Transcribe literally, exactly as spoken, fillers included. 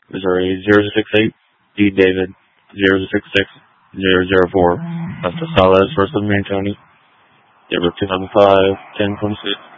Missouri zero six eight, D. David zero six six zero zero four, Hasta Salas, First of Main County, April two thousand five, ten twenty-six.